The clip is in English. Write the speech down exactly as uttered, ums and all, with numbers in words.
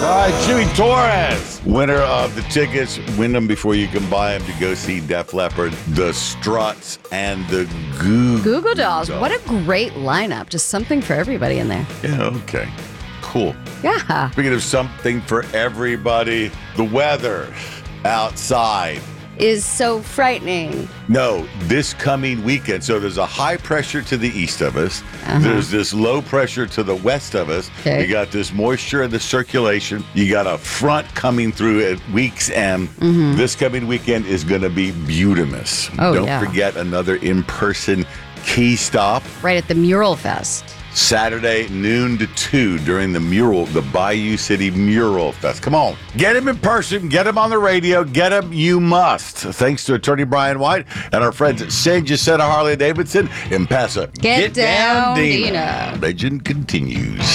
All right, Jimmy Torres, winner of the tickets. Win them before you can buy them to go see Def Leppard, the Struts, and the Goo Goo Goo Dolls. What a great lineup. Just something for everybody in there. Yeah, okay. Cool. Yeah. Speaking of something for everybody, the weather outside is so frightening. No, this coming weekend. So there's a high pressure to the east of us. Uh-huh. There's this low pressure to the west of us. Okay. You got this moisture in the circulation. You got a front coming through at week's end. Mm-hmm. This coming weekend is going to be beautimous. Oh, Don't yeah. forget another in-person Key Stop. Right at the Mural Fest. Saturday, noon to two during the mural, the Bayou City Mural Fest. Come on, get him in person, get him on the radio, get him, you must. Thanks to Attorney Brian White and our friends at San Jacinto Harley Davidson in Paso. Get down, Dina. Legend continues.